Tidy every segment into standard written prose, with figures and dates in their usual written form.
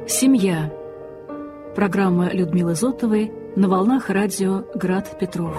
Семья. Программа Людмилы Зотовой на волнах радио «Град Петров».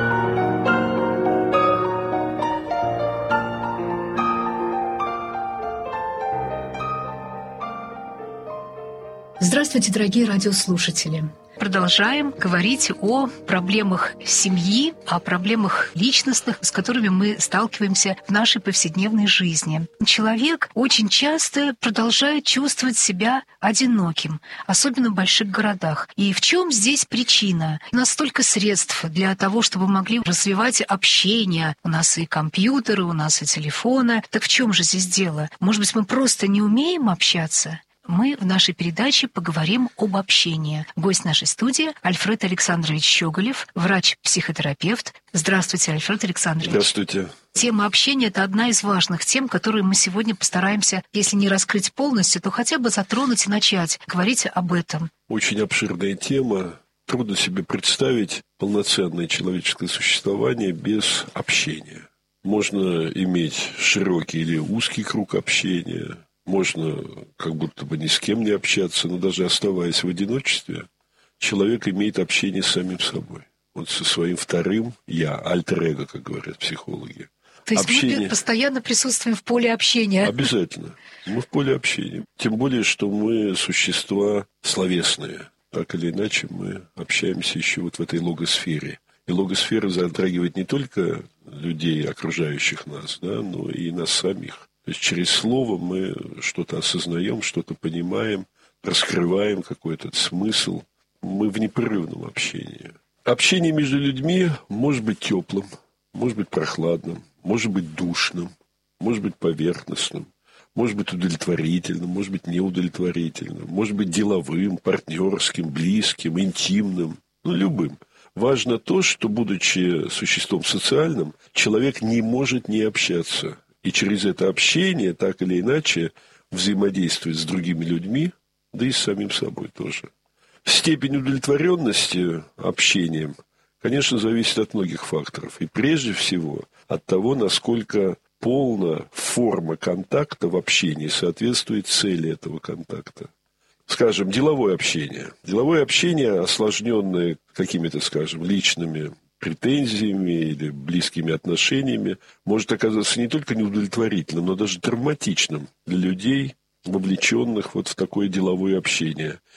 Здравствуйте, дорогие радиослушатели! Продолжаем говорить о проблемах семьи, о проблемах личностных, с которыми мы сталкиваемся в нашей повседневной жизни. Человек очень часто продолжает чувствовать себя одиноким, особенно в больших городах. И в чем здесь причина? У нас столько средств для того, чтобы мы могли развивать общение. У нас и компьютеры, у нас и телефоны. Так в чем же здесь дело? Может быть, мы просто не умеем общаться? Мы в нашей передаче поговорим об общении. Гость нашей студии — Альфред Александрович Щеголев, врач-психотерапевт. Здравствуйте, Альфред Александрович. Здравствуйте. Тема общения — это одна из важных тем, которые мы сегодня постараемся, если не раскрыть полностью, то хотя бы затронуть и начать говорить об этом. Очень обширная тема. Трудно себе представить полноценное человеческое существование без общения. Можно иметь широкий или узкий круг общения. Можно как будто бы ни с кем не общаться, но даже оставаясь в одиночестве, человек имеет общение с самим собой. Вот со своим вторым «я», альтер-эго, как говорят психологи. То есть мы постоянно присутствуем в поле общения. Обязательно. Мы в поле общения. Тем более, что мы существа словесные. Так или иначе мы общаемся еще вот в этой логосфере. И логосфера затрагивает не только людей, окружающих нас, да, но и нас самих. То есть через слово мы что-то осознаем, что-то понимаем, раскрываем какой-то смысл. Мы в непрерывном общении. Общение между людьми может быть теплым, может быть прохладным, может быть душным, может быть поверхностным, может быть удовлетворительным, может быть неудовлетворительным, может быть деловым, партнерским, близким, интимным, любым. Важно то, что, будучи существом социальным, человек не может не общаться. И через это общение, так или иначе, взаимодействует с другими людьми, да и с самим собой тоже. Степень удовлетворенности общением, конечно, зависит от многих факторов. И прежде всего от того, насколько полна форма контакта в общении соответствует цели этого контакта. Скажем, деловое общение. Деловое общение, осложненное какими-то, скажем, личными претензиями или близкими отношениями, может оказаться не только неудовлетворительным, но даже травматичным для людей, вовлеченных вот в такое деловое общение.